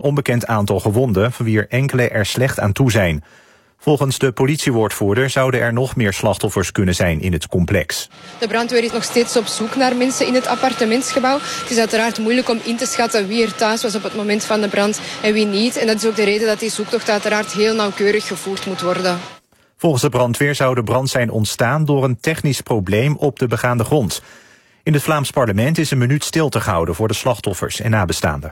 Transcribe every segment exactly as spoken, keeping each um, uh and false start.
onbekend aantal gewonden, van wie er enkele er slecht aan toe zijn. Volgens de politiewoordvoerder zouden er nog meer slachtoffers kunnen zijn in het complex. De brandweer is nog steeds op zoek naar mensen in het appartementsgebouw. Het is uiteraard moeilijk om in te schatten wie er thuis was op het moment van de brand en wie niet. En dat is ook de reden dat die zoektocht uiteraard heel nauwkeurig gevoerd moet worden. Volgens de brandweer zou de brand zijn ontstaan door een technisch probleem op de begaande grond. In het Vlaams parlement is een minuut stilte gehouden voor de slachtoffers en nabestaanden.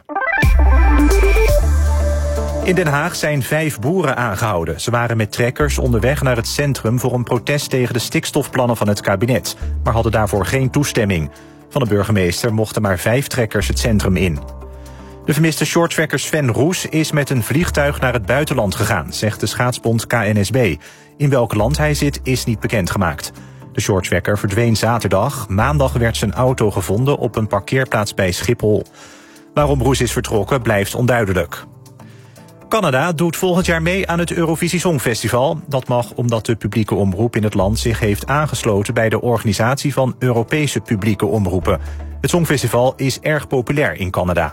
In Den Haag zijn vijf boeren aangehouden. Ze waren met trekkers onderweg naar het centrum voor een protest tegen de stikstofplannen van het kabinet, maar hadden daarvoor geen toestemming. Van de burgemeester mochten maar vijf trekkers het centrum in. De vermiste shorttracker Sven Roes is met een vliegtuig naar het buitenland gegaan, zegt de schaatsbond K N S B. In welk land hij zit is niet bekendgemaakt. De shorttracker verdween zaterdag. Maandag werd zijn auto gevonden op een parkeerplaats bij Schiphol. Waarom Roes is vertrokken blijft onduidelijk. Canada doet volgend jaar mee aan het Eurovisie Songfestival. Dat mag omdat de publieke omroep in het land zich heeft aangesloten bij de organisatie van Europese publieke omroepen. Het Songfestival is erg populair in Canada.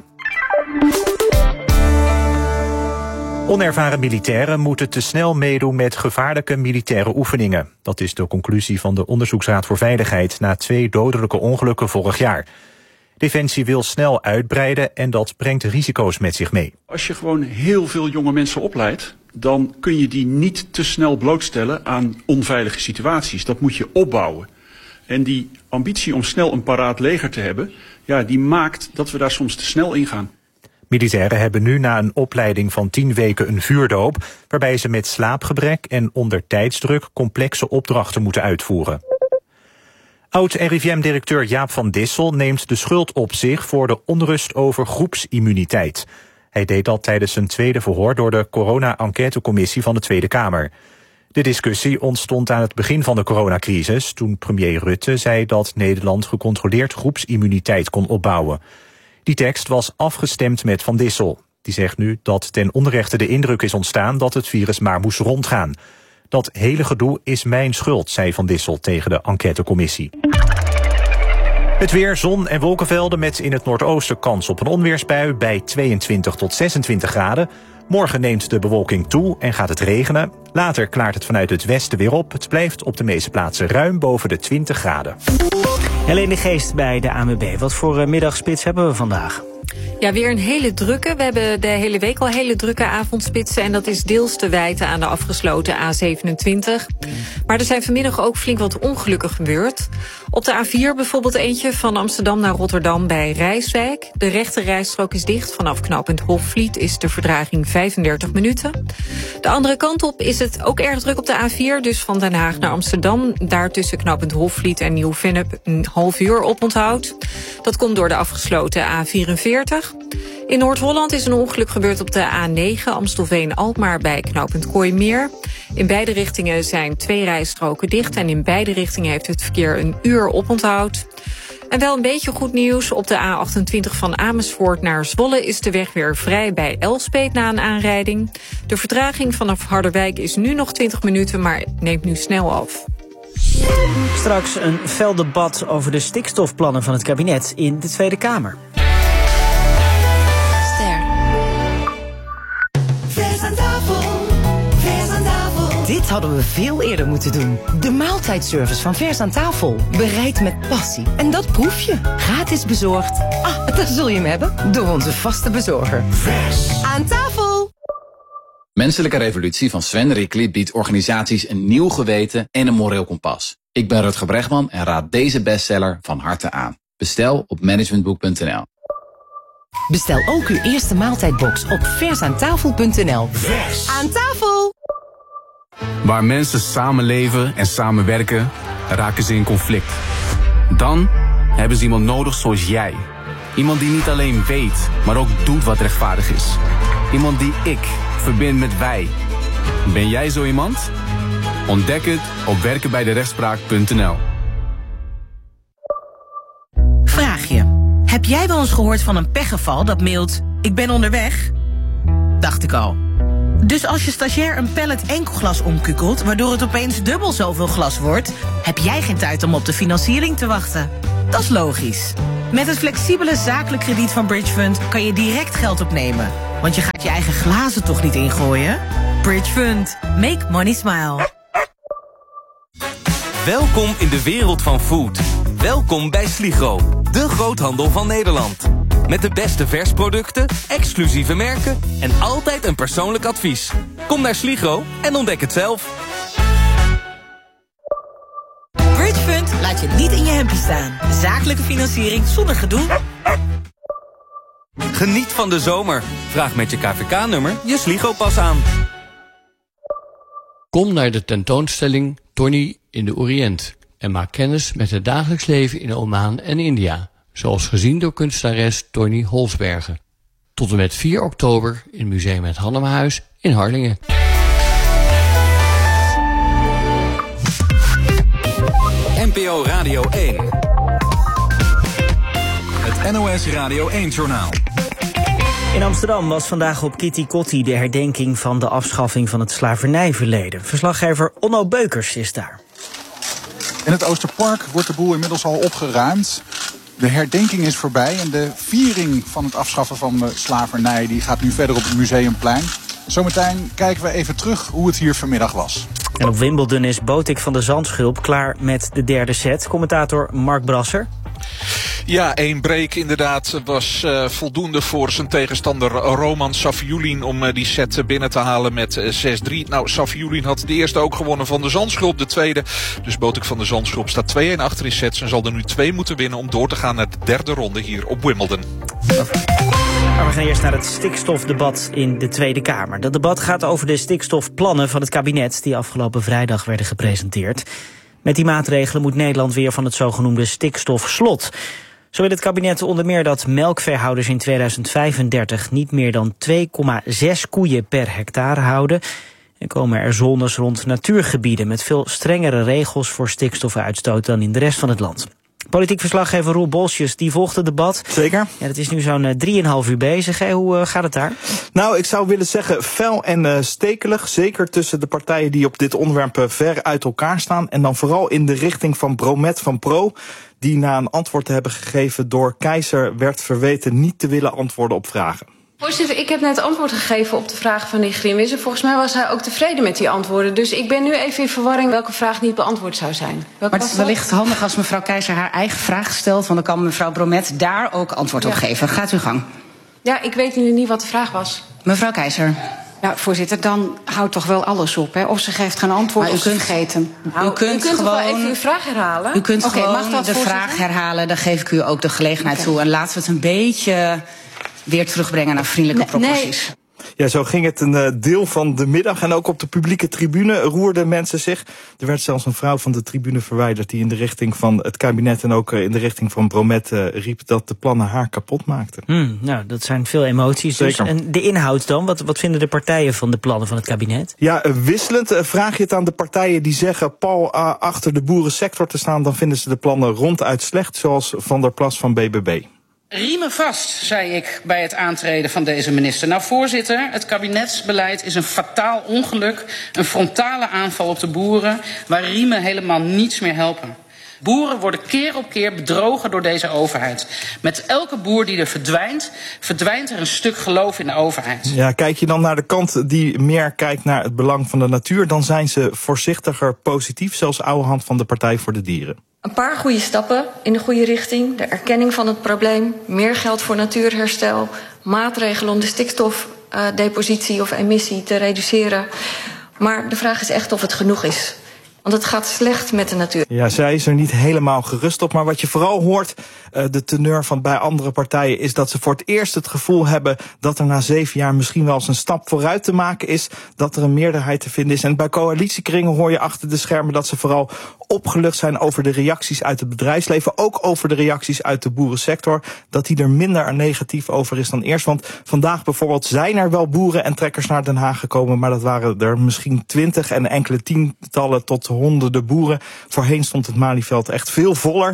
Onervaren militairen moeten te snel meedoen met gevaarlijke militaire oefeningen. Dat is de conclusie van de Onderzoeksraad voor Veiligheid na twee dodelijke ongelukken vorig jaar. Defensie wil snel uitbreiden en dat brengt risico's met zich mee. Als je gewoon heel veel jonge mensen opleidt, dan kun je die niet te snel blootstellen aan onveilige situaties. Dat moet je opbouwen. En die ambitie om snel een paraat leger te hebben, ja, die maakt dat we daar soms te snel in gaan. Militairen hebben nu na een opleiding van tien weken een vuurdoop, waarbij ze met slaapgebrek en onder tijdsdruk complexe opdrachten moeten uitvoeren. Oud-R I V M-directeur Jaap van Dissel neemt de schuld op zich voor de onrust over groepsimmuniteit. Hij deed dat tijdens een tweede verhoor door de corona-enquêtecommissie van de Tweede Kamer. De discussie ontstond aan het begin van de coronacrisis, toen premier Rutte zei dat Nederland gecontroleerd groepsimmuniteit kon opbouwen. Die tekst was afgestemd met Van Dissel. Die zegt nu dat ten onrechte de indruk is ontstaan dat het virus maar moest rondgaan. Dat hele gedoe is mijn schuld, zei Van Dissel tegen de enquêtecommissie. Het weer, zon en wolkenvelden met in het noordoosten kans op een onweersbui bij tweeëntwintig tot zesentwintig graden. Morgen neemt de bewolking toe en gaat het regenen. Later klaart het vanuit het westen weer op. Het blijft op de meeste plaatsen ruim boven de twintig graden. Helene de Geest bij de A N W B. Wat voor uh, middagspits hebben we vandaag? Ja, weer een hele drukke. We hebben de hele week al hele drukke avondspitsen. En dat is deels te wijten aan de afgesloten A zevenentwintig. Maar er zijn vanmiddag ook flink wat ongelukken gebeurd. Op de A vier bijvoorbeeld eentje van Amsterdam naar Rotterdam bij Rijswijk. De rechte rijstrook is dicht. Vanaf knooppunt Hofvliet is de vertraging vijfendertig minuten. De andere kant op is het ook erg druk op de A vier. Dus van Den Haag naar Amsterdam. Daar tussen knooppunt Hofvliet en Nieuw-Vennep een half uur oponthoud. Dat komt door de afgesloten A vierenveertig. In Noord-Holland is een ongeluk gebeurd op de A negen Amstelveen-Alkmaar bij knooppunt Kooimeer. In beide richtingen zijn twee rijstroken dicht en in beide richtingen heeft het verkeer een uur oponthoud. En wel een beetje goed nieuws. Op de A achtentwintig van Amersfoort naar Zwolle is de weg weer vrij bij Elspeet na een aanrijding. De vertraging vanaf Harderwijk is nu nog twintig minuten, maar neemt nu snel af. Straks een fel debat over de stikstofplannen van het kabinet in de Tweede Kamer. Dit hadden we veel eerder moeten doen. De maaltijdservice van Vers aan Tafel. Bereid met passie. En dat proef je. Gratis bezorgd. Ah, daar zul je hem hebben. Door onze vaste bezorger. Vers aan Tafel. Menselijke Revolutie van Sven Rickli biedt organisaties een nieuw geweten en een moreel kompas. Ik ben Rutger Bregman en raad deze bestseller van harte aan. Bestel op managementboek punt n l. Bestel ook uw eerste maaltijdbox op versaantafel punt n l. Vers aan tafel! Waar mensen samenleven en samenwerken, raken ze in conflict. Dan hebben ze iemand nodig zoals jij. Iemand die niet alleen weet, maar ook doet wat rechtvaardig is. Iemand die ik verbind met wij. Ben jij zo iemand? Ontdek het op werken bij de rechtspraak punt n l. Vraag je. Heb jij wel eens gehoord van een pechgeval dat mailt: ik ben onderweg? Dacht ik al. Dus als je stagiair een pallet enkelglas omkukelt, waardoor het opeens dubbel zoveel glas wordt, heb jij geen tijd om op de financiering te wachten. Dat is logisch. Met het flexibele zakelijk krediet van Bridge Fund kan je direct geld opnemen. Want je gaat je eigen glazen toch niet ingooien? Bridge Fund. Make money smile. Welkom in de wereld van food. Welkom bij Sligro, de groothandel van Nederland. Met de beste versproducten, exclusieve merken en altijd een persoonlijk advies. Kom naar Sligro en ontdek het zelf. Bridge Fund laat je niet in je hempje staan. Zakelijke financiering zonder gedoe. Geniet van de zomer. Vraag met je K V K-nummer je Sligro-pas aan. Kom naar de tentoonstelling Tony in de Oriënt en maak kennis met het dagelijks leven in Oman en India, zoals gezien door kunstenares Tony Holsbergen. Tot en met vier oktober in Museum Het Hannemahuis in Harlingen. N P O Radio één. Het N O S Radio één-journaal. In Amsterdam was vandaag op Kitty Kotti de herdenking van de afschaffing van het slavernijverleden. Verslaggever Onno Beukers is daar. In het Oosterpark wordt de boel inmiddels al opgeruimd. De herdenking is voorbij en de viering van het afschaffen van de slavernij die gaat nu verder op het Museumplein. Zometeen kijken we even terug hoe het hier vanmiddag was. En op Wimbledon is Botik van de Zandschulp klaar met de derde set. Commentator Mark Brasser. Ja, één break inderdaad was uh, voldoende voor zijn tegenstander Roman Safiullin om uh, die set binnen te halen met uh, zes drie. Nou, Safiullin had de eerste ook gewonnen van de Zandschulp, de tweede. Dus Botik van de Zandschulp staat twee-een achter in sets en zal er nu twee moeten winnen om door te gaan naar de derde ronde hier op Wimbledon. Maar we gaan eerst naar het stikstofdebat in de Tweede Kamer. Dat debat gaat over de stikstofplannen van het kabinet die afgelopen vrijdag werden gepresenteerd. Met die maatregelen moet Nederland weer van het zogenoemde stikstofslot. Zo wil het kabinet onder meer dat melkveehouders in tweeduizend vijfendertig niet meer dan twee komma zes koeien per hectare houden. En komen er zones rond natuurgebieden met veel strengere regels voor stikstofuitstoot dan in de rest van het land. Politiek verslaggever Roel Bolsjes, die volgt het debat. Zeker. Ja, dat is nu zo'n drieënhalf uur bezig. Hè? Hoe uh, gaat het daar? Nou, ik zou willen zeggen fel en uh, stekelig. Zeker tussen de partijen die op dit onderwerp uh, ver uit elkaar staan. En dan vooral in de richting van Bromet van Pro, die na een antwoord te hebben gegeven door Keizer werd verweten niet te willen antwoorden op vragen. Voorzitter, ik heb net antwoord gegeven op de vraag van de heer Grimwis. En volgens mij was hij ook tevreden met die antwoorden. Dus ik ben nu even in verwarring welke vraag niet beantwoord zou zijn. Welke maar het is wellicht handig als mevrouw Keizer haar eigen vraag stelt, want dan kan mevrouw Bromet daar ook antwoord ja. op geven. Gaat uw gang. Ja, ik weet nu niet wat de vraag was. Mevrouw Keizer. Ja, voorzitter, dan houdt toch wel alles op, hè? Of ze geeft geen antwoord maar of u kunt, ze vergeten. Nou, u kunt, u kunt gewoon, wel even uw vraag herhalen? U kunt okay, gewoon mag dat, de voorzitter? vraag herhalen, dan geef ik u ook de gelegenheid okay. toe. En laten we het een beetje weer terugbrengen naar vriendelijke nee, proporties. Nee. Ja, zo ging het een uh, deel van de middag. En ook op de publieke tribune roerden mensen zich. Er werd zelfs een vrouw van de tribune verwijderd die in de richting van het kabinet en ook uh, in de richting van Bromet uh, riep dat de plannen haar kapot maakten. Hmm, nou, dat zijn veel emoties. Dus. En de inhoud dan? Wat, wat vinden de partijen van de plannen van het kabinet? Ja, uh, wisselend. Uh, vraag je het aan de partijen die zeggen pal uh, achter de boerensector te staan, dan vinden ze de plannen ronduit slecht, zoals Van der Plas van B B B. Riemen vast, zei ik bij het aantreden van deze minister. Nou, voorzitter, het kabinetsbeleid is een fataal ongeluk, een frontale aanval op de boeren, waar riemen helemaal niets meer helpen. Boeren worden keer op keer bedrogen door deze overheid. Met elke boer die er verdwijnt, verdwijnt er een stuk geloof in de overheid. Ja, kijk je dan naar de kant die meer kijkt naar het belang van de natuur, dan zijn ze voorzichtiger positief, zelfs oude hand van de Partij voor de Dieren. Een paar goede stappen in de goede richting. De erkenning van het probleem, meer geld voor natuurherstel, maatregelen om de stikstofdepositie of emissie te reduceren. Maar de vraag is echt of het genoeg is. Want het gaat slecht met de natuur. Ja, zij is er niet helemaal gerust op. Maar wat je vooral hoort, uh, de teneur van bij andere partijen, is dat ze voor het eerst het gevoel hebben dat er na zeven jaar misschien wel eens een stap vooruit te maken is. Dat er een meerderheid te vinden is. En bij coalitiekringen hoor je achter de schermen dat ze vooral opgelucht zijn over de reacties uit het bedrijfsleven. Ook over de reacties uit de boerensector. Dat die er minder negatief over is dan eerst. Want vandaag bijvoorbeeld zijn er wel boeren en trekkers naar Den Haag gekomen. Maar dat waren er misschien twintig en enkele tientallen tot honderden boeren. Voorheen stond het Malieveld echt veel voller.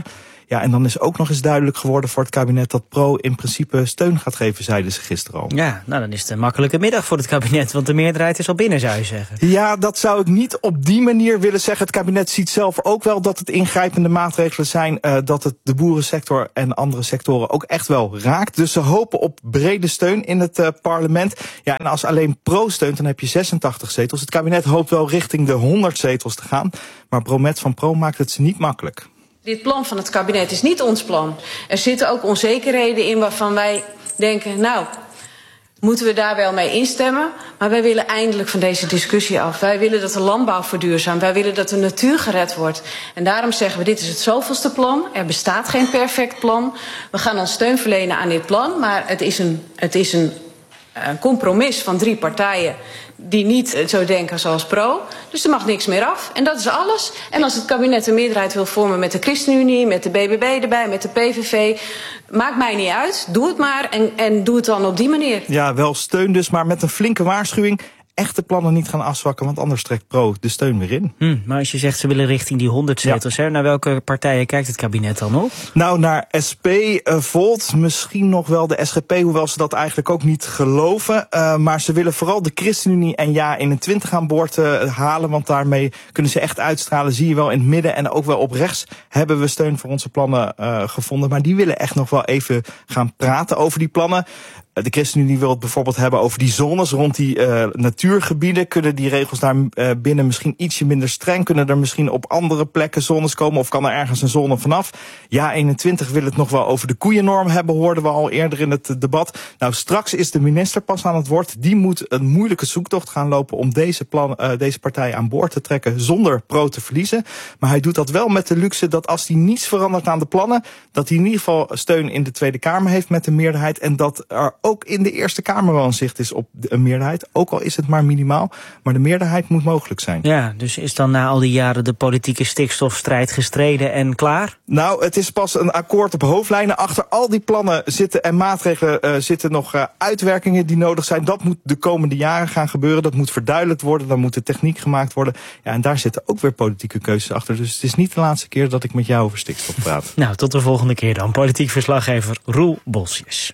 Ja, en dan is ook nog eens duidelijk geworden voor het kabinet dat Pro in principe steun gaat geven, zeiden ze gisteren al. Ja, nou dan is het een makkelijke middag voor het kabinet, want de meerderheid is al binnen, zou je zeggen. Ja, dat zou ik niet op die manier willen zeggen. Het kabinet ziet zelf ook wel dat het ingrijpende maatregelen zijn, uh, dat het de boerensector en andere sectoren ook echt wel raakt. Dus ze hopen op brede steun in het uh, parlement. Ja, en als alleen Pro steunt, dan heb je zesentachtig zetels. Het kabinet hoopt wel richting de honderd zetels te gaan, maar Bromet van Pro maakt het ze niet makkelijk. Dit plan van het kabinet is niet ons plan. Er zitten ook onzekerheden in waarvan wij denken, nou, moeten we daar wel mee instemmen? Maar wij willen eindelijk van deze discussie af. Wij willen dat de landbouw verduurzaamt. Wij willen dat de natuur gered wordt. En daarom zeggen we, dit is het zoveelste plan. Er bestaat geen perfect plan. We gaan ons steun verlenen aan dit plan. Maar het is een, het is een, een compromis van drie partijen die niet zo denken zoals Pro. Dus er mag niks meer af. En dat is alles. En als het kabinet een meerderheid wil vormen met de ChristenUnie, met de B B B erbij, met de P V V, maakt mij niet uit. Doe het maar en, en doe het dan op die manier. Ja, wel steun dus, maar met een flinke waarschuwing. Echte plannen niet gaan afzwakken, want anders trekt Pro de steun weer in. Hm, maar als je zegt ze willen richting die honderd zetels, ja. hè, naar welke partijen kijkt het kabinet dan op? Nou, naar S P, uh, Volt, misschien nog wel de S G P, hoewel ze dat eigenlijk ook niet geloven. Uh, maar ze willen vooral de ChristenUnie en Ja eenentwintig aan boord uh, halen, want daarmee kunnen ze echt uitstralen. Zie je wel in het midden en ook wel op rechts hebben we steun voor onze plannen uh, gevonden. Maar die willen echt nog wel even gaan praten over die plannen. De ChristenUnie wil het bijvoorbeeld hebben over die zones rond die uh, natuurgebieden. Kunnen die regels daar uh, binnen misschien ietsje minder streng? Kunnen er misschien op andere plekken zones komen? Of kan er ergens een zone vanaf? Ja, eenentwintig wil het nog wel over de koeiennorm hebben, hoorden we al eerder in het debat. Nou, straks is de minister pas aan het woord. Die moet een moeilijke zoektocht gaan lopen om deze, plan, uh, deze partij aan boord te trekken zonder Pro te verliezen. Maar hij doet dat wel met de luxe dat als hij niets verandert aan de plannen, dat hij in ieder geval steun in de Tweede Kamer heeft met de meerderheid. En dat er ook in de Eerste Kamer wel een zicht is op een meerderheid. Ook al is het maar minimaal. Maar de meerderheid moet mogelijk zijn. Ja, dus is dan na al die jaren de politieke stikstofstrijd gestreden en klaar? Nou, het is pas een akkoord op hoofdlijnen. Achter al die plannen zitten en maatregelen uh, zitten nog uh, uitwerkingen die nodig zijn. Dat moet de komende jaren gaan gebeuren. Dat moet verduidelijkt worden. Dan moet de techniek gemaakt worden. Ja, en daar zitten ook weer politieke keuzes achter. Dus het is niet de laatste keer dat ik met jou over stikstof praat. Nou, tot de volgende keer dan. Politiek verslaggever Roel Bosjes.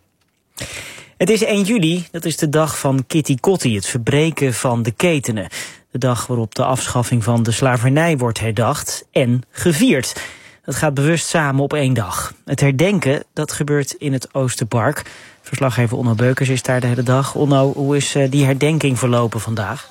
Het is één juli, dat is de dag van Kitty Kotti, het verbreken van de ketenen. De dag waarop de afschaffing van de slavernij wordt herdacht en gevierd. Dat gaat bewust samen op één dag. Het herdenken, dat gebeurt in het Oosterpark. Verslaggever Onno Beukers is daar de hele dag. Onno, hoe is die herdenking verlopen vandaag?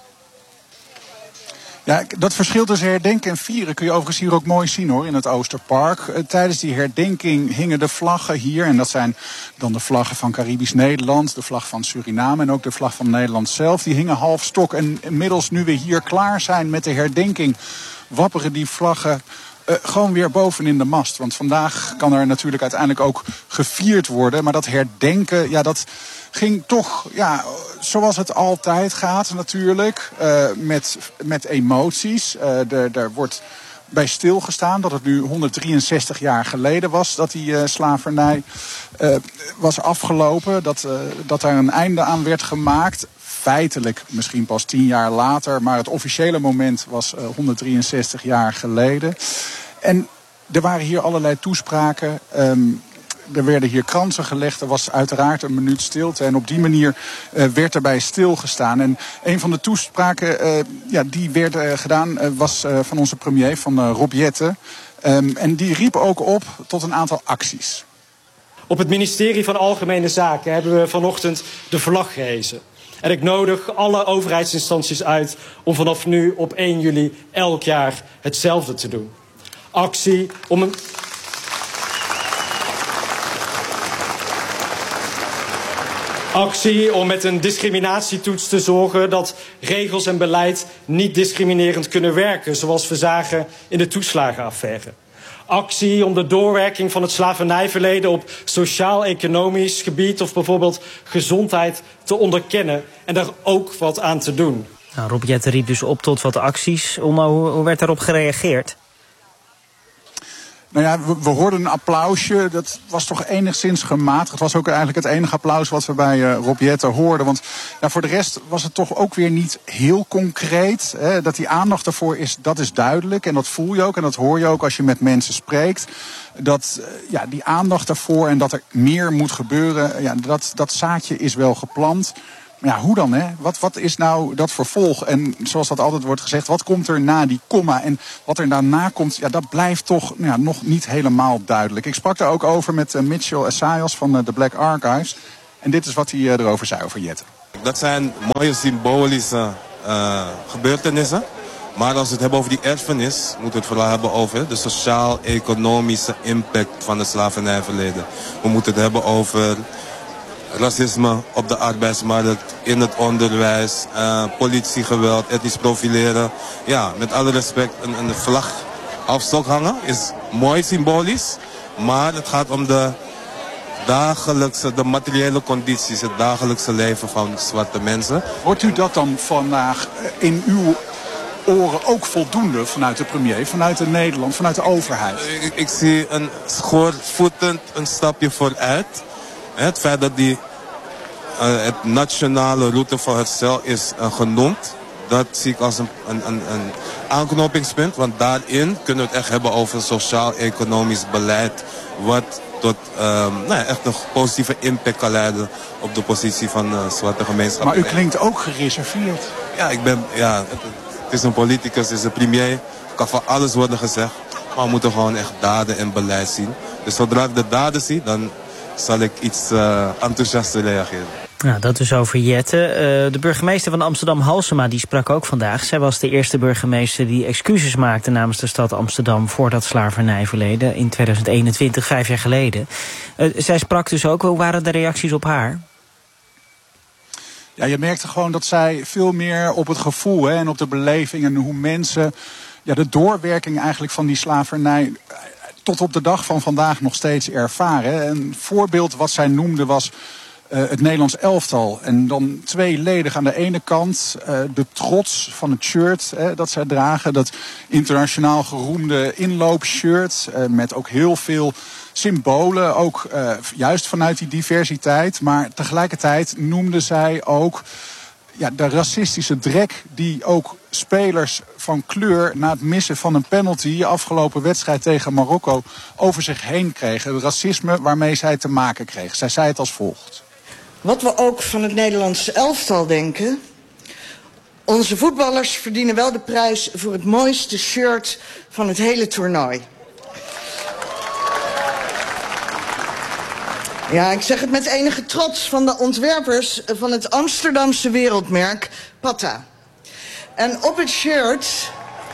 Ja, dat verschil tussen herdenken en vieren kun je overigens hier ook mooi zien hoor, in het Oosterpark. Tijdens die herdenking hingen de vlaggen hier, en dat zijn dan de vlaggen van Caribisch Nederland, de vlag van Suriname en ook de vlag van Nederland zelf. Die hingen half stok en inmiddels nu we hier klaar zijn met de herdenking, wapperen die vlaggen Uh, gewoon weer bovenin de mast. Want vandaag kan er natuurlijk uiteindelijk ook gevierd worden. Maar dat herdenken, ja, dat ging toch, ja, zoals het altijd gaat natuurlijk. Uh, met, met emoties. Uh, er, er wordt bij stilgestaan dat het nu honderddrieënzestig jaar geleden was dat die uh, slavernij uh, was afgelopen. Dat, uh, dat daar een einde aan werd gemaakt. Feitelijk misschien pas tien jaar later, maar het officiële moment was uh, honderddrieënzestig jaar geleden. En er waren hier allerlei toespraken. Um, er werden hier kransen gelegd. Er was uiteraard een minuut stilte. En op die manier uh, werd erbij stilgestaan. En een van de toespraken uh, ja, die werd uh, gedaan uh, was uh, van onze premier, van uh, Rob Jetten. Um, en die riep ook op tot een aantal acties. Op het ministerie van Algemene Zaken hebben we vanochtend de vlag gehezen. En ik nodig alle overheidsinstanties uit om vanaf nu op één juli elk jaar hetzelfde te doen. Actie om een... Actie om met een discriminatietoets te zorgen dat regels en beleid niet discriminerend kunnen werken, zoals we zagen in de toeslagenaffaire. Actie om de doorwerking van het slavernijverleden op sociaal-economisch gebied of bijvoorbeeld gezondheid te onderkennen en daar ook wat aan te doen. Nou, Rob Jetten riep dus op tot wat acties. Onno, hoe werd daarop gereageerd? Nou ja, we, we hoorden een applausje. Dat was toch enigszins gematigd. Het was ook eigenlijk het enige applaus wat we bij uh, Rob Jetten hoorden. Want ja, voor de rest was het toch ook weer niet heel concreet. Hè. Dat die aandacht ervoor is, dat is duidelijk. En dat voel je ook en dat hoor je ook als je met mensen spreekt. Dat uh, ja, die aandacht ervoor en dat er meer moet gebeuren, ja, dat, dat zaadje is wel geplant. Ja, hoe dan, hè? Wat, wat is nou dat vervolg? En zoals dat altijd wordt gezegd, wat komt er na die komma? En wat er daarna komt, ja, dat blijft toch nou ja, nog niet helemaal duidelijk. Ik sprak daar ook over met uh, Mitchell Essayas van de uh, Black Archives. En dit is wat hij uh, erover zei, over Jetten. Dat zijn mooie symbolische uh, gebeurtenissen. Maar als we het hebben over die erfenis, moeten we het vooral hebben over de sociaal-economische impact van het slavernijverleden. We moeten het hebben over racisme op de arbeidsmarkt, in het onderwijs, uh, politiegeweld, etnisch profileren. Ja, met alle respect, een, een vlag op stok hangen is mooi symbolisch. Maar het gaat om de dagelijkse, de materiële condities, het dagelijkse leven van zwarte mensen. Hoort u dat dan vandaag in uw oren ook voldoende vanuit de premier, vanuit de Nederland, vanuit de overheid? Ik, ik zie een schoorvoetend een stapje vooruit. Het feit dat die, uh, het nationale route voor herstel is uh, genoemd, dat zie ik als een, een, een, een aanknopingspunt. Want daarin kunnen we het echt hebben over sociaal-economisch beleid, wat tot um, nou ja, echt een positieve impact kan leiden op de positie van de uh, zwarte gemeenschap. Maar u klinkt ook gereserveerd. Ja, ik ben, ja, het, het is een politicus, het is een premier. Er kan van alles worden gezegd, maar we moeten gewoon echt daden en beleid zien. Dus zodra ik de daden zie, dan zal ik iets uh, enthousiaster reageren. Nou, dat is over Jetten. Uh, de burgemeester van Amsterdam, Halsema, die sprak ook vandaag. Zij was de eerste burgemeester die excuses maakte namens de stad Amsterdam voor dat slavernijverleden in tweeduizend eenentwintig, vijf jaar geleden. Uh, zij sprak dus ook. Hoe waren de reacties op haar? Ja, je merkte gewoon dat zij veel meer op het gevoel hè, en op de beleving en hoe mensen ja, de doorwerking eigenlijk van die slavernij tot op de dag van vandaag nog steeds ervaren. Een voorbeeld wat zij noemde was uh, het Nederlands elftal. En dan tweeledig aan de ene kant uh, de trots van het shirt uh, dat zij dragen. Dat internationaal geroemde inloopshirt uh, met ook heel veel symbolen. Ook uh, juist vanuit die diversiteit. Maar tegelijkertijd noemde zij ook ja, de racistische drek die ook spelers van kleur na het missen van een penalty afgelopen wedstrijd tegen Marokko over zich heen kregen. Het racisme waarmee zij te maken kregen. Zij zei het als volgt. Wat we ook van het Nederlandse elftal denken. Onze voetballers verdienen wel de prijs voor het mooiste shirt van het hele toernooi. Ja, ik zeg het met enige trots van de ontwerpers van het Amsterdamse wereldmerk Patta. En op het shirt,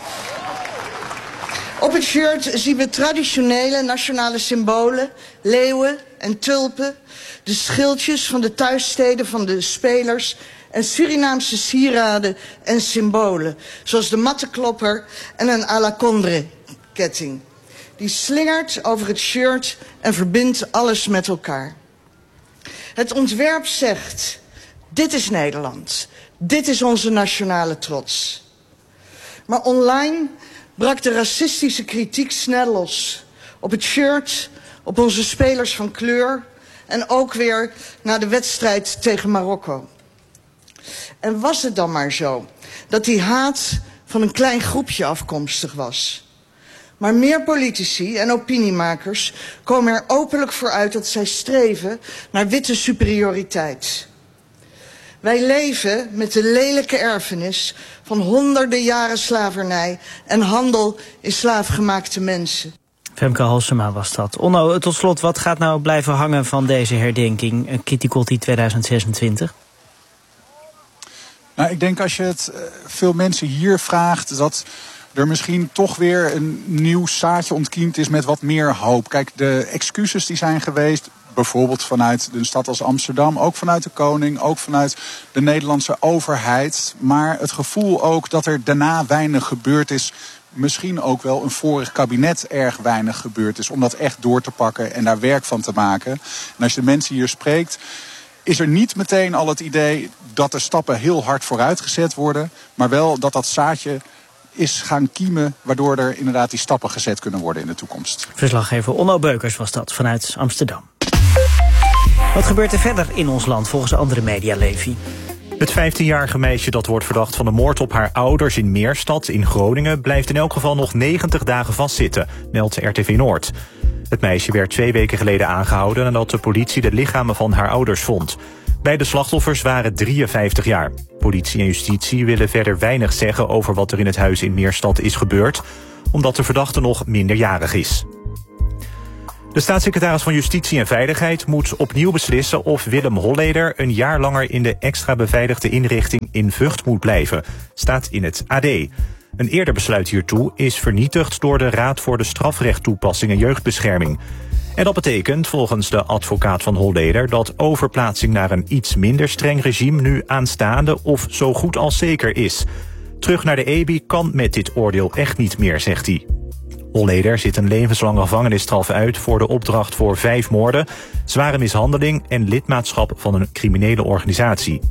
op het shirt zien we traditionele nationale symbolen, leeuwen en tulpen, de schildjes van de thuissteden van de spelers en Surinaamse sieraden en symbolen, zoals de mattenklopper en een à la Condre ketting. Die slingert over het shirt en verbindt alles met elkaar. Het ontwerp zegt, dit is Nederland. Dit is onze nationale trots. Maar online brak de racistische kritiek snel los. Op het shirt, op onze spelers van kleur en ook weer na de wedstrijd tegen Marokko. En was het dan maar zo dat die haat van een klein groepje afkomstig was? Maar meer politici en opiniemakers komen er openlijk voor uit dat zij streven naar witte superioriteit. Wij leven met de lelijke erfenis van honderden jaren slavernij en handel in slaafgemaakte mensen. Femke Halsema was dat. Onno, tot slot, wat gaat nou blijven hangen van deze herdenking, Kitty Kotti tweeduizend zesentwintig? Nou, ik denk als je het uh, veel mensen hier vraagt, dat er misschien toch weer een nieuw zaadje ontkiemd is met wat meer hoop. Kijk, de excuses die zijn geweest, bijvoorbeeld vanuit een stad als Amsterdam, ook vanuit de koning, ook vanuit de Nederlandse overheid. Maar het gevoel ook dat er daarna weinig gebeurd is, misschien ook wel een vorig kabinet erg weinig gebeurd is, om dat echt door te pakken en daar werk van te maken. En als je de mensen hier spreekt, is er niet meteen al het idee dat de stappen heel hard vooruit gezet worden, maar wel dat dat zaadje is gaan kiemen, waardoor er inderdaad die stappen gezet kunnen worden in de toekomst. Verslaggever Onno Beukers was dat vanuit Amsterdam. Wat gebeurt er verder in ons land volgens andere media, Levi? Het vijftienjarige meisje dat wordt verdacht van de moord op haar ouders in Meerstad in Groningen blijft in elk geval nog negentig dagen vastzitten, meldt R T V Noord. Het meisje werd twee weken geleden aangehouden nadat de politie de lichamen van haar ouders vond. Beide slachtoffers waren drieënvijftig jaar. Politie en justitie willen verder weinig zeggen over wat er in het huis in Meerstad is gebeurd, omdat de verdachte nog minderjarig is. De staatssecretaris van Justitie en Veiligheid moet opnieuw beslissen of Willem Holleder een jaar langer in de extra beveiligde inrichting in Vught moet blijven, staat in het A D. Een eerder besluit hiertoe is vernietigd door de Raad voor de Strafrechttoepassing en Jeugdbescherming. En dat betekent volgens de advocaat van Holleder dat overplaatsing naar een iets minder streng regime nu aanstaande of zo goed als zeker is. Terug naar de E B I kan met dit oordeel echt niet meer, zegt hij. Holleder zit een levenslange gevangenisstraf uit voor de opdracht voor vijf moorden, zware mishandeling en lidmaatschap van een criminele organisatie.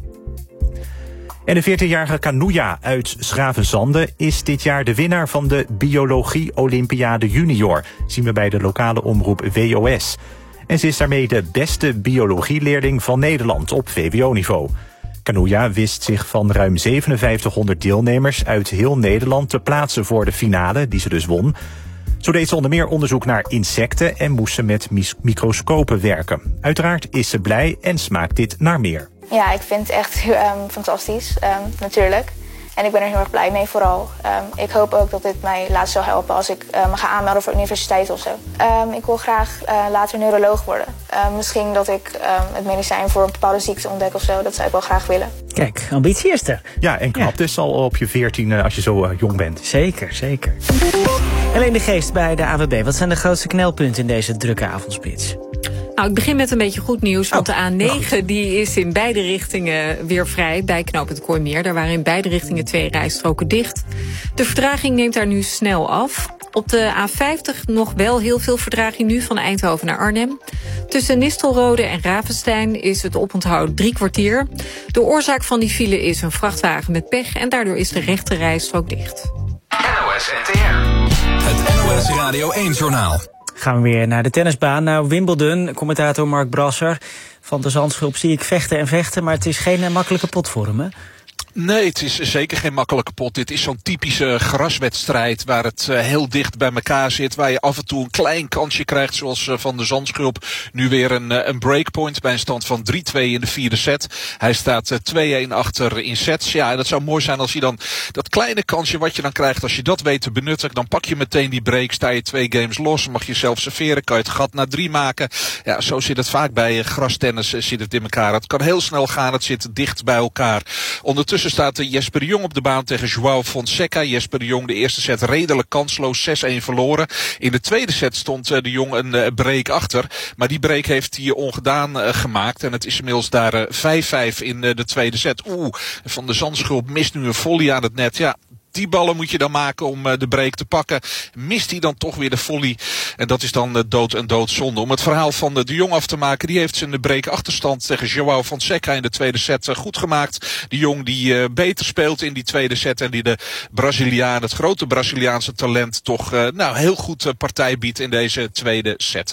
En de veertienjarige Kanuya uit Schravenzande is dit jaar de winnaar van de Biologie Olympiade Junior, zien we bij de lokale omroep W O S. En ze is daarmee de beste biologieleerling van Nederland op V W O-niveau. Kanuya wist zich van ruim zevenenvijftighonderd deelnemers uit heel Nederland te plaatsen voor de finale, die ze dus won. Zo deed ze onder meer onderzoek naar insecten en moest ze met microscopen werken. Uiteraard is ze blij en smaakt dit naar meer. Ja, ik vind het echt um, fantastisch, um, natuurlijk. En ik ben er heel erg blij mee vooral. Um, ik hoop ook dat dit mij later zal helpen als ik uh, me ga aanmelden voor de universiteit of zo. Um, ik wil graag uh, later neuroloog worden. Uh, misschien dat ik um, het medicijn voor een bepaalde ziekte ontdek of zo. Dat zou ik wel graag willen. Kijk, ambitie is er. Ja, en knap ja. dus al op je veertien als je zo uh, jong bent. Zeker, zeker. Alleen de Geest bij de A W B. Wat zijn de grootste knelpunten in deze drukke avondspits? Nou, ik begin met een beetje goed nieuws, want oh, de A negen die is in beide richtingen weer vrij bij knooppunt Kooimeer. Daar waren in beide richtingen twee rijstroken dicht. De vertraging neemt daar nu snel af. Op de A vijftig nog wel heel veel vertraging nu van Eindhoven naar Arnhem. Tussen Nistelrode en Ravenstein is het oponthoud drie kwartier. De oorzaak van die file is een vrachtwagen met pech en daardoor is de rechte rijstrook dicht. N O S N T R. Het N O S Radio één-journaal. Gaan we weer naar de tennisbaan, naar Wimbledon. Commentator Mark Brasser van de Zandschulp zie ik vechten en vechten, maar het is geen makkelijke pot voor hem, hè? Nee, het is zeker geen makkelijke pot. Dit is zo'n typische graswedstrijd waar het uh, heel dicht bij elkaar zit. Waar je af en toe een klein kansje krijgt, zoals uh, van de Zandschulp. Nu weer een, uh, een breakpoint bij een stand van drie twee in de vierde set. Hij staat uh, twee-een achter in sets. Ja, dat zou mooi zijn als je dan dat kleine kansje wat je dan krijgt, als je dat weet te benutten, dan pak je meteen die break, sta je twee games los, mag je zelf serveren, kan je het gat naar drie maken. Ja, zo zit het vaak bij uh, grastennis, uh, zit het in elkaar. Het kan heel snel gaan, het zit dicht bij elkaar. Ondertussen staat Jesper de Jong op de baan tegen João Fonseca. Jesper de Jong de eerste set redelijk kansloos, zes-een verloren. In de tweede set stond de Jong een break achter. Maar die break heeft hij ongedaan gemaakt. En het is inmiddels daar vijf-vijf in de tweede set. Oeh, Van de Zandschulp mist nu een volley aan het net. Ja, die ballen moet je dan maken om de break te pakken. Mist hij dan toch weer de volley. En dat is dan dood en doodzonde. Om het verhaal van de Jong af te maken. Die heeft zijn break achterstand tegen João Fonseca in de tweede set goed gemaakt. De Jong die beter speelt in die tweede set. En die de Braziliaan, het grote Braziliaanse talent, toch nou, heel goed partij biedt in deze tweede set.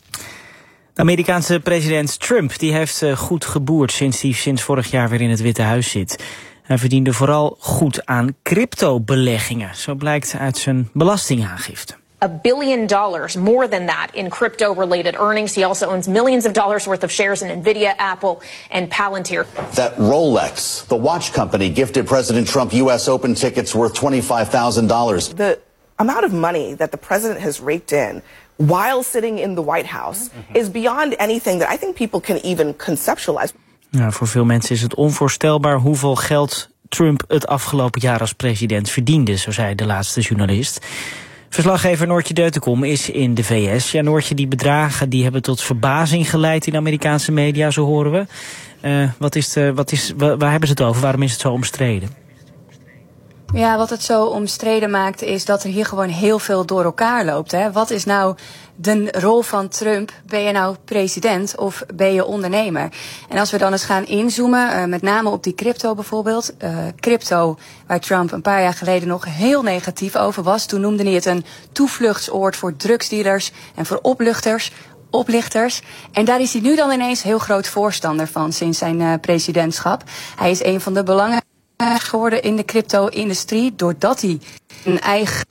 De Amerikaanse president Trump die heeft goed geboerd sinds hij sinds vorig jaar weer in het Witte Huis zit. Hij verdiende vooral goed aan cryptobeleggingen. Zo blijkt uit zijn belastingaangifte. A billion dollars, more than that, in crypto-related earnings. He also owns millions of dollars worth of shares in Nvidia, Apple, and Palantir. That Rolex, the watch company, gifted President Trump U S Open tickets worth twenty-five thousand dollars. The amount of money that the president has raked in while sitting in the White House mm-hmm. is beyond anything that I think people can even conceptualize. Nou, voor veel mensen is het onvoorstelbaar hoeveel geld Trump het afgelopen jaar als president verdiende, zo zei de laatste journalist. Verslaggever Noortje Deutenkom is in de V S. Ja, Noortje, die bedragen die hebben tot verbazing geleid in Amerikaanse media, zo horen we. Uh, wat is de, wat is, waar, waar hebben ze het over? Waarom is het zo omstreden? Ja, wat het zo omstreden maakt is dat er hier gewoon heel veel door elkaar loopt. Hè. Wat is nou de rol van Trump, ben je nou president of ben je ondernemer? En als we dan eens gaan inzoomen, uh, met name op die crypto bijvoorbeeld. Uh, crypto, waar Trump een paar jaar geleden nog heel negatief over was. Toen noemde hij het een toevluchtsoord voor drugsdealers en voor opluchters. oplichters. En daar is hij nu dan ineens heel groot voorstander van sinds zijn uh, presidentschap. Hij is een van de belangrijkste geworden in de crypto-industrie, doordat hij een eigen...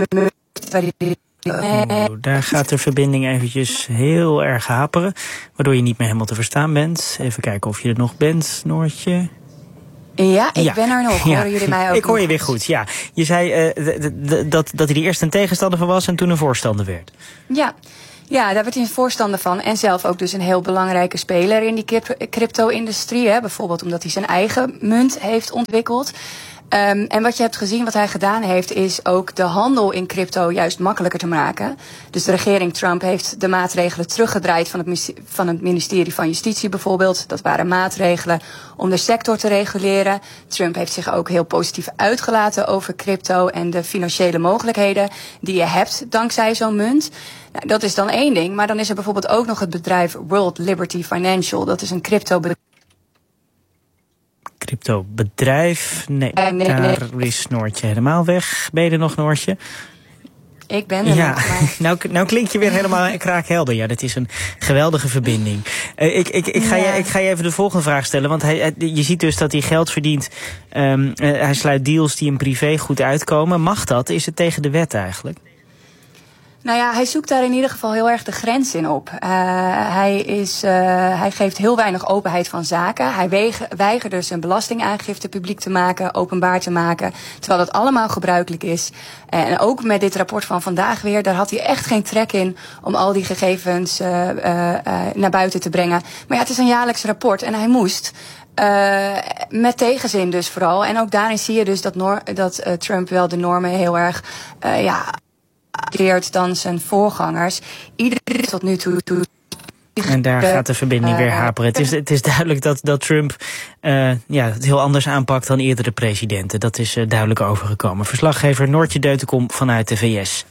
Oh, daar gaat de verbinding eventjes heel erg haperen, waardoor je niet meer helemaal te verstaan bent. Even kijken of je er nog bent, Noortje. Ja, ik ja. ben er nog. Ja. Horen jullie mij ook? Ik hoor je nog? weer goed, ja. Je zei uh, d- d- dat, dat hij er eerst een tegenstander van was en toen een voorstander werd. Ja. Ja, daar werd hij een voorstander van. En zelf ook dus een heel belangrijke speler in die crypto-industrie. Hè. Bijvoorbeeld omdat hij zijn eigen munt heeft ontwikkeld. Um, en wat je hebt gezien, wat hij gedaan heeft, is ook de handel in crypto juist makkelijker te maken. Dus de regering Trump heeft de maatregelen teruggedraaid van het, van het ministerie van Justitie bijvoorbeeld. Dat waren maatregelen om de sector te reguleren. Trump heeft zich ook heel positief uitgelaten over crypto en de financiële mogelijkheden die je hebt dankzij zo'n munt. Nou, dat is dan één ding, maar dan is er bijvoorbeeld ook nog het bedrijf World Liberty Financial. Dat is een crypto bedrijf. Crypto-bedrijf. Nee, uh, nee, daar nee. is Noortje helemaal weg. Ben je er nog, Noortje? Ik ben er ja. nog. Maar... nou, nou klink je weer helemaal kraakhelder. Ja, dat is een geweldige verbinding. Uh, ik, ik, ik, ga ja. je, ik ga je even de volgende vraag stellen. Want hij, je ziet dus dat hij geld verdient. Um, uh, hij sluit deals die hem privé goed uitkomen. Mag dat? Is het tegen de wet eigenlijk? Nou ja, hij zoekt daar in ieder geval heel erg de grens in op. Uh, hij, is, uh, hij geeft heel weinig openheid van zaken. Hij weig, weigerde zijn belastingaangifte publiek te maken, openbaar te maken. Terwijl dat allemaal gebruikelijk is. En ook met dit rapport van vandaag weer, daar had hij echt geen trek in om al die gegevens uh, uh, uh, naar buiten te brengen. Maar ja, het is een jaarlijks rapport en hij moest. Uh, met tegenzin dus vooral. En ook daarin zie je dus dat, nor- dat uh, Trump wel de normen heel erg... Uh, ja, leert dan zijn voorgangers. Iedereen tot nu toe... En daar gaat de verbinding weer haperen. Het is, het is duidelijk dat, dat Trump uh, ja, het heel anders aanpakt dan eerdere presidenten. Dat is uh, duidelijk overgekomen. Verslaggever Noortje Deutenkom vanuit de V S.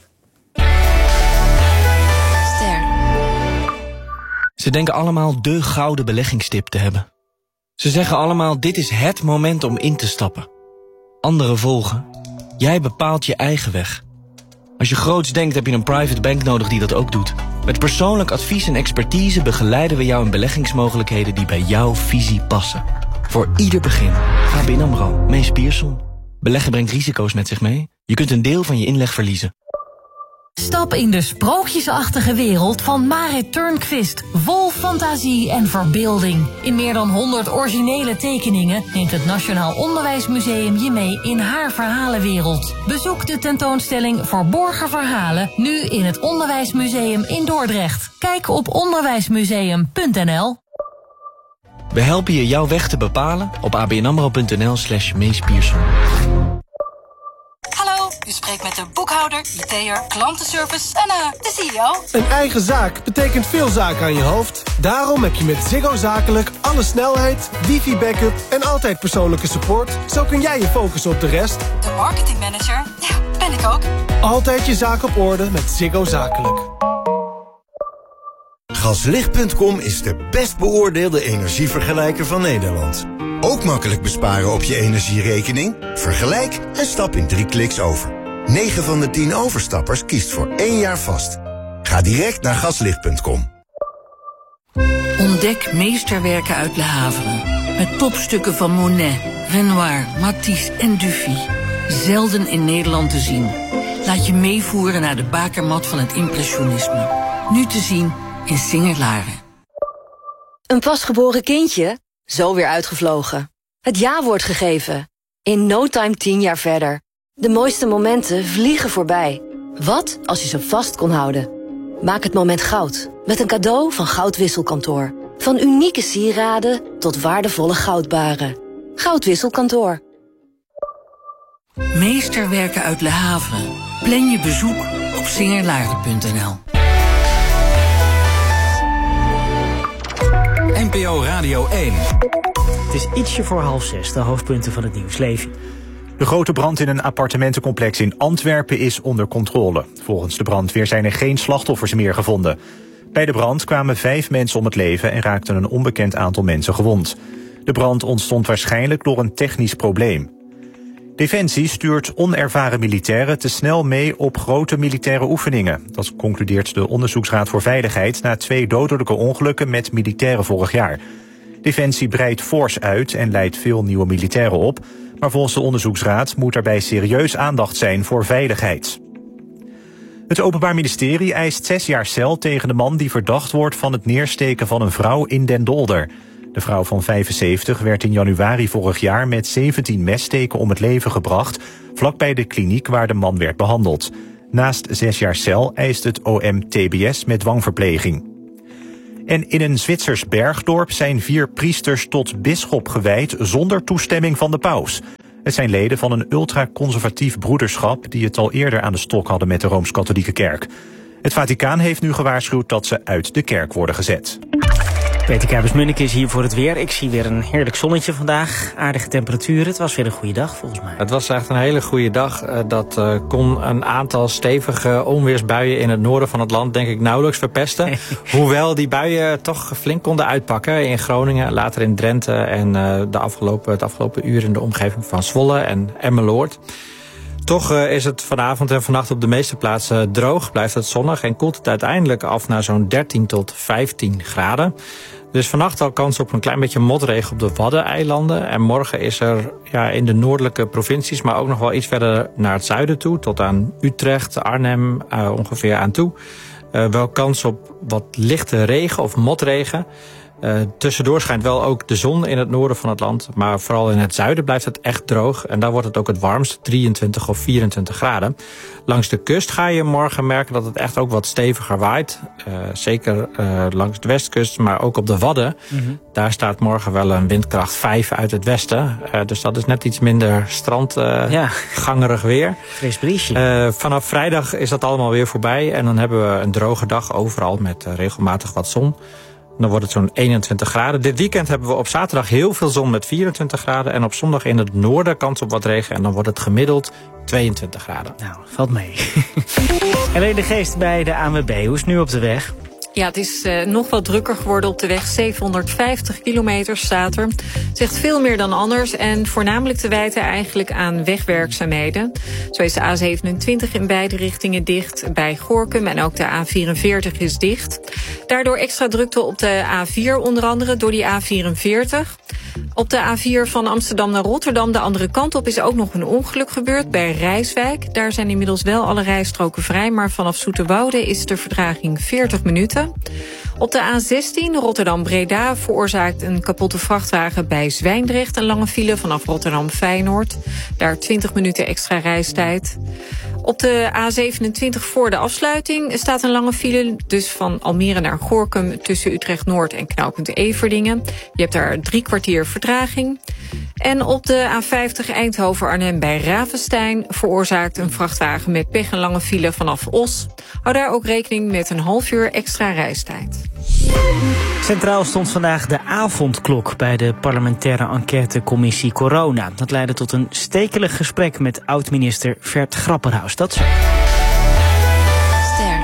Ster. Ze denken allemaal de gouden beleggingstip te hebben. Ze zeggen allemaal, dit is het moment om in te stappen. Anderen volgen. Jij bepaalt je eigen weg. Als je groots denkt, heb je een private bank nodig die dat ook doet. Met persoonlijk advies en expertise begeleiden we jou in beleggingsmogelijkheden die bij jouw visie passen. Voor ieder begin. A B N AMRO, Mees Pierson. Beleggen brengt risico's met zich mee. Je kunt een deel van je inleg verliezen. Stap in de sprookjesachtige wereld van Marit Turnquist. Vol fantasie en verbeelding. In meer dan honderd originele tekeningen neemt het Nationaal Onderwijsmuseum je mee in haar verhalenwereld. Bezoek de tentoonstelling Verborgen Verhalen nu in het Onderwijsmuseum in Dordrecht. Kijk op onderwijsmuseum punt n l. We helpen je jouw weg te bepalen op abnamro.nl slash Mees Pierson. Hallo, u spreekt met de boekhouder, I T'er, klantenservice en uh, de C E O. Een eigen zaak betekent veel zaken aan je hoofd. Daarom heb je met Ziggo Zakelijk alle snelheid, wifi-backup en altijd persoonlijke support. Zo kun jij je focussen op de rest. De marketingmanager, ja, ben ik ook. Altijd je zaak op orde met Ziggo Zakelijk. Gaslicht punt com is de best beoordeelde energievergelijker van Nederland. Ook makkelijk besparen op je energierekening? Vergelijk en stap in drie kliks over. negen van de tien overstappers kiest voor één jaar vast. Ga direct naar gaslicht punt com. Ontdek meesterwerken uit Le Havre. Met topstukken van Monet, Renoir, Matisse en Dufy. Zelden in Nederland te zien. Laat je meevoeren naar de bakermat van het impressionisme. Nu te zien in Singer-Laren. Een pasgeboren kindje? Zo weer uitgevlogen. Het ja-woord gegeven. In no time tien jaar verder. De mooiste momenten vliegen voorbij. Wat als je ze vast kon houden? Maak het moment goud. Met een cadeau van Goudwisselkantoor. Van unieke sieraden tot waardevolle goudbaren. Goudwisselkantoor. Meesterwerken uit Le Havre. Plan je bezoek op singerlaarden punt n l. N P O Radio één. Het is ietsje voor half zes, de hoofdpunten van het nieuws. Levi. De grote brand in een appartementencomplex in Antwerpen is onder controle. Volgens de brandweer zijn er geen slachtoffers meer gevonden. Bij de brand kwamen vijf mensen om het leven en raakten een onbekend aantal mensen gewond. De brand ontstond waarschijnlijk door een technisch probleem. Defensie stuurt onervaren militairen te snel mee op grote militaire oefeningen. Dat concludeert de Onderzoeksraad voor Veiligheid na twee dodelijke ongelukken met militairen vorig jaar. Defensie breidt fors uit en leidt veel nieuwe militairen op. Maar volgens de onderzoeksraad moet daarbij serieus aandacht zijn voor veiligheid. Het Openbaar Ministerie eist zes jaar cel tegen de man die verdacht wordt van het neersteken van een vrouw in Den Dolder. De vrouw van vijfenzeventig werd in januari vorig jaar met zeventien messteken om het leven gebracht, vlakbij de kliniek waar de man werd behandeld. Naast zes jaar cel eist het O M T B S met dwangverpleging. En in een Zwitsers bergdorp zijn vier priesters tot bisschop gewijd zonder toestemming van de paus. Het zijn leden van een ultraconservatief broederschap die het al eerder aan de stok hadden met de Rooms-Katholieke Kerk. Het Vaticaan heeft nu gewaarschuwd dat ze uit de kerk worden gezet. Peter Kuipers-Munneke is hier voor het weer. Ik zie weer een heerlijk zonnetje vandaag. Aardige temperaturen. Het was weer een goede dag volgens mij. Het was echt een hele goede dag. Dat uh, kon een aantal stevige onweersbuien in het noorden van het land denk ik nauwelijks verpesten. Hoewel die buien toch flink konden uitpakken in Groningen, later in Drenthe en uh, de afgelopen, het afgelopen uur in de omgeving van Zwolle en Emmeloord. Toch uh, is het vanavond en vannacht op de meeste plaatsen droog, blijft het zonnig en koelt het uiteindelijk af naar zo'n dertien tot vijftien graden. Dus vannacht al kans op een klein beetje motregen op de Waddeneilanden. En morgen is er ja, in de noordelijke provincies, maar ook nog wel iets verder naar het zuiden toe, tot aan Utrecht, Arnhem uh, ongeveer aan toe. Uh, wel kans op wat lichte regen of motregen. Uh, tussendoor schijnt wel ook de zon in het noorden van het land. Maar vooral in het zuiden blijft het echt droog. En daar wordt het ook het warmst, drieëntwintig of vierentwintig graden. Langs de kust ga je morgen merken dat het echt ook wat steviger waait. Uh, zeker uh, langs de westkust, maar ook op de Wadden. Mm-hmm. Daar staat morgen wel een windkracht vijf uit het westen. Uh, dus dat is net iets minder strandgangerig uh, ja. weer. Fris briesje. Uh, vanaf vrijdag is dat allemaal weer voorbij. En dan hebben we een droge dag overal met uh, regelmatig wat zon. Dan wordt het zo'n eenentwintig graden. Dit weekend hebben we op zaterdag heel veel zon met vierentwintig graden. En op zondag in het noorden kans op wat regen. En dan wordt het gemiddeld tweeëntwintig graden. Nou, valt mee. Helene de Geest bij de A N W B. Hoe is het nu op de weg? Ja, het is uh, nog wat drukker geworden op de weg. zevenhonderdvijftig kilometer staat er. Het zegt veel meer dan anders en voornamelijk te wijten eigenlijk aan wegwerkzaamheden. Zo is de A zevenentwintig in beide richtingen dicht bij Gorinchem en ook de A vierenveertig is dicht. Daardoor extra drukte op de A vier onder andere door die A vierenveertig. Op de A vier van Amsterdam naar Rotterdam de andere kant op is ook nog een ongeluk gebeurd bij Rijswijk. Daar zijn inmiddels wel alle rijstroken vrij, maar vanaf Zoeterwoude is de vertraging veertig minuten. Op de A zestien Rotterdam-Breda veroorzaakt een kapotte vrachtwagen bij Zwijndrecht een lange file vanaf Rotterdam-Feyenoord. Daar twintig minuten extra reistijd. Op de A zevenentwintig voor de afsluiting staat een lange file, dus van Almere naar Gorinchem tussen Utrecht-Noord en knooppunt Everdingen. Je hebt daar drie kwartier vertraging. En op de A vijftig Eindhoven-Arnhem bij Ravenstein veroorzaakt een vrachtwagen met pech een lange file vanaf Os. Hou daar ook rekening met een half uur extra reistijd. Centraal stond vandaag de avondklok bij de parlementaire enquêtecommissie Corona. Dat leidde tot een stekelig gesprek met oud-minister Vert Grapperhaus. Dat zo. Ster.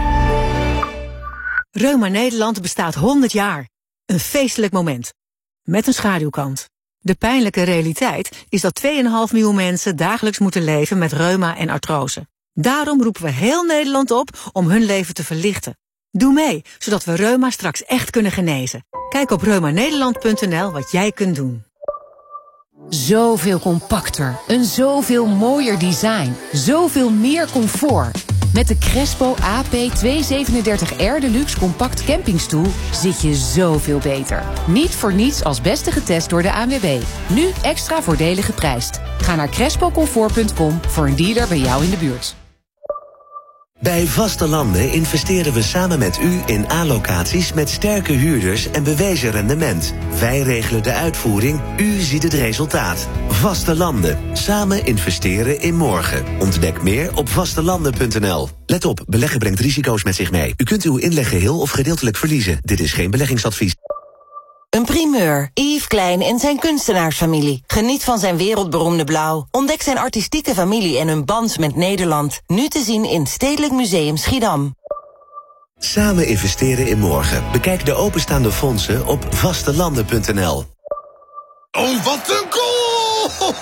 Reuma Nederland bestaat honderd jaar. Een feestelijk moment. Met een schaduwkant. De pijnlijke realiteit is dat twee komma vijf miljoen mensen dagelijks moeten leven met reuma en artrose. Daarom roepen we heel Nederland op om hun leven te verlichten. Doe mee, zodat we reuma straks echt kunnen genezen. Kijk op reumanederland punt n l wat jij kunt doen. Zoveel compacter, een zoveel mooier design, zoveel meer comfort. Met de Crespo A P tweehonderdzevenendertig R Deluxe Compact Campingstoel zit je zoveel beter. Niet voor niets als beste getest door de A N W B. Nu extra voordelig geprijsd. Ga naar crespo comfort punt com voor een dealer bij jou in de buurt. Bij Vaste Landen investeren we samen met u in A-locaties met sterke huurders en bewezen rendement. Wij regelen de uitvoering, u ziet het resultaat. Vaste Landen. Samen investeren in morgen. Ontdek meer op vastelanden punt n l. Let op, beleggen brengt risico's met zich mee. U kunt uw inleg geheel of gedeeltelijk verliezen. Dit is geen beleggingsadvies. Een primeur. Yves Klein en zijn kunstenaarsfamilie. Geniet van zijn wereldberoemde blauw. Ontdek zijn artistieke familie en hun band met Nederland. Nu te zien in Stedelijk Museum Schiedam. Samen investeren in morgen. Bekijk de openstaande fondsen op vastelanden punt n l. Oh, wat een goal!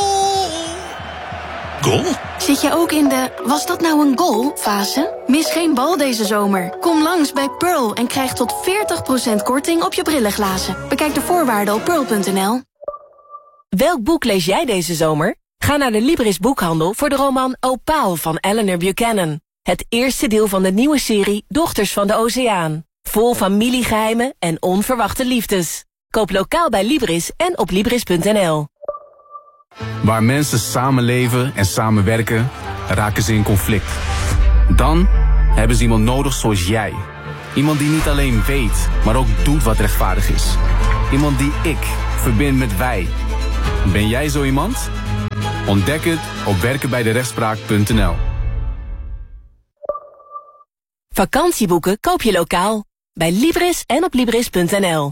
Goal? Zit je ook in de was dat nou een goal fase? Mis geen bal deze zomer. Kom langs bij Pearl en krijg tot veertig procent korting op je brillenglazen. Bekijk de voorwaarden op pearl punt n l. Welk boek lees jij deze zomer? Ga naar de Libris boekhandel voor de roman Opaal van Eleanor Buchanan. Het eerste deel van de nieuwe serie Dochters van de Oceaan. Vol familiegeheimen en onverwachte liefdes. Koop lokaal bij Libris en op libris punt n l. Waar mensen samenleven en samenwerken, raken ze in conflict. Dan hebben ze iemand nodig zoals jij. Iemand die niet alleen weet, maar ook doet wat rechtvaardig is. Iemand die ik verbind met wij. Ben jij zo iemand? Ontdek het op werken bij de rechtspraak punt n l. Vakantieboeken koop je lokaal. Bij Libris en op libris punt n l.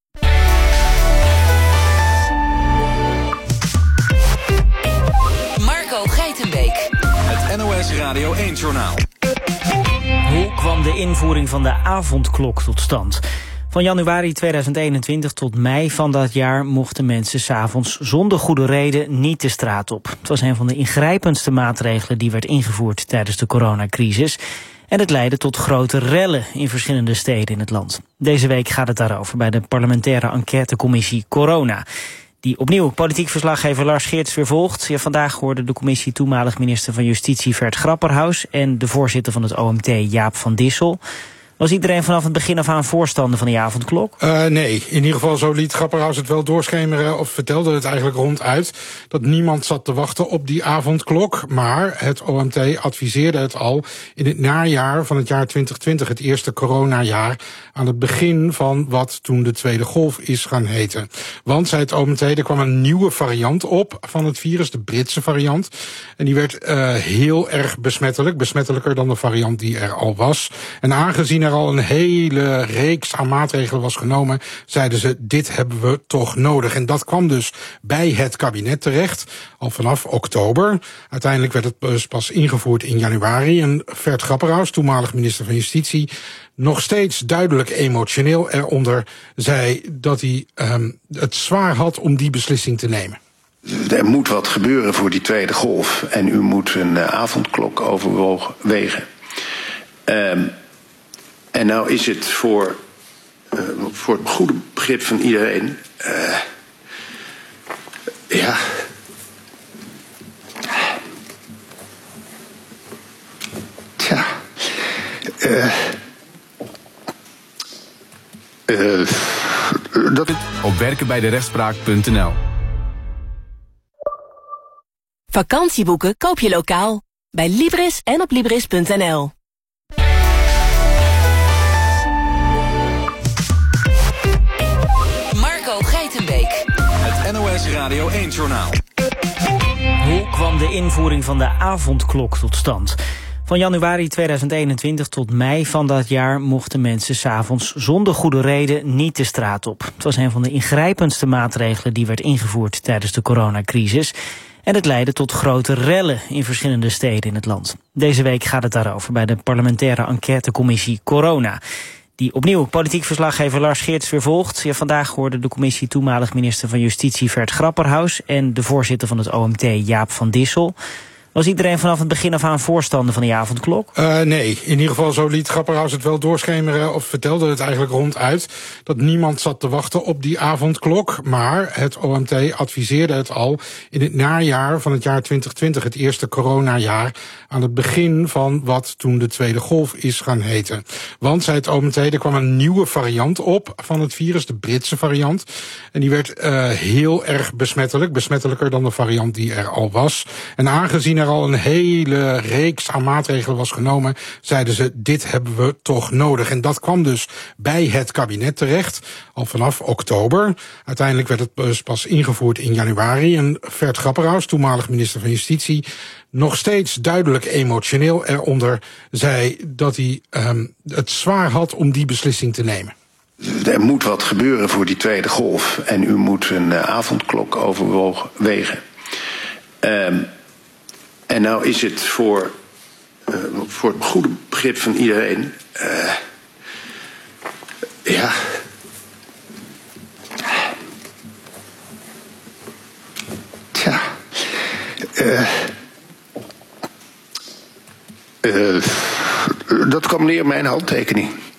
Marco Geitenbeek. Het N O S Radio één Journaal. Hoe kwam de invoering van de avondklok tot stand? Van januari tweeduizend eenentwintig tot mei van dat jaar mochten mensen 's avonds zonder goede reden niet de straat op. Het was een van de ingrijpendste maatregelen die werd ingevoerd tijdens de coronacrisis. En het leidde tot grote rellen in verschillende steden in het land. Deze week gaat het daarover bij de parlementaire enquêtecommissie Corona. Die opnieuw politiek verslaggever Lars Geerts weer volgt. Ja, vandaag hoorde de commissie toenmalig minister van Justitie Vert Grapperhaus en de voorzitter van het O M T Jaap van Dissel. Was iedereen vanaf het begin af aan voorstander van die avondklok? Uh, nee, in ieder geval zo liet Grapperhaus het wel doorschemeren, of vertelde het eigenlijk ronduit, dat niemand zat te wachten op die avondklok. Maar het O M T adviseerde het al in het najaar van het jaar twintig twintig, het eerste coronajaar, aan het begin van wat toen de tweede golf is gaan heten. Want, zei het O M T, er kwam een nieuwe variant op van het virus, de Britse variant. En die werd uh, heel erg besmettelijk, besmettelijker dan de variant die er al was. En aangezien er al een hele reeks aan maatregelen was genomen, zeiden ze, dit hebben we toch nodig. En dat kwam dus bij het kabinet terecht, al vanaf oktober. Uiteindelijk werd het dus pas ingevoerd in januari. En Vert Grapperhaus, toenmalig minister van Justitie, nog steeds duidelijk emotioneel eronder, zei dat hij um, het zwaar had om die beslissing te nemen. Er moet wat gebeuren voor die tweede golf en u moet een uh, avondklok overwegen. Um, En nou is het voor, uh, voor het goede begrip van iedereen, uh, ja, tja, uh, uh, dat op werken bij de rechtspraak punt n l. Vakantieboeken koop je lokaal. Bij Libris en op libris punt n l. Het N O S Radio één Journaal. Hoe kwam de invoering van de avondklok tot stand? Van januari tweeduizend eenentwintig tot mei van dat jaar mochten mensen 's avonds zonder goede reden niet de straat op. Het was een van de ingrijpendste maatregelen die werd ingevoerd tijdens de coronacrisis. En het leidde tot grote rellen in verschillende steden in het land. Deze week gaat het daarover bij de parlementaire enquêtecommissie Corona. Die opnieuw politiek verslaggever Lars Geerts weer volgt. Ja, vandaag hoorde de commissie toenmalig minister van Justitie Vert Grapperhaus en de voorzitter van het O M T Jaap van Dissel. Was iedereen vanaf het begin af aan voorstander van die avondklok? Uh, nee, in ieder geval zo liet Grapperhaus het wel doorschemeren, of vertelde het eigenlijk ronduit, dat niemand zat te wachten op die avondklok. Maar het O M T adviseerde het al in het najaar van het jaar twintig twintig, het eerste coronajaar, aan het begin van wat toen de tweede golf is gaan heten. Want, zei het O M T, er kwam een nieuwe variant op van het virus, de Britse variant. En die werd uh, heel erg besmettelijk, besmettelijker dan de variant die er al was. En aangezien er al een hele reeks aan maatregelen was genomen, zeiden ze, dit hebben we toch nodig. En dat kwam dus bij het kabinet terecht, al vanaf oktober. Uiteindelijk werd het dus pas ingevoerd in januari. En Vert Grapperhaus, toenmalig minister van Justitie, nog steeds duidelijk emotioneel eronder, zei dat hij um, het zwaar had om die beslissing te nemen. er moet wat gebeuren voor die tweede golf. En u moet een uh, avondklok overwegen. Um, en nou is het voor, uh, voor het goede begrip van iedereen... Uh, ja... Tja... Uh, uh, dat kwam neer mijn handtekening.